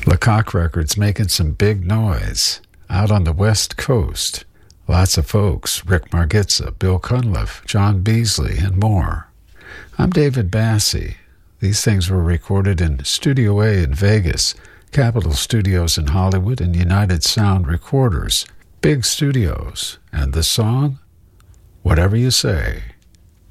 Lecoq Records making some big noise out on the West Coast. Lots of folks, Rick Margitza, Bill Cunliffe, John Beasley, and more. I'm David Bassey. These things were recorded in Studio A in Vegas, Capitol Studios in Hollywood, and United Sound Recorders. Big studios. And the song? Whatever You Say.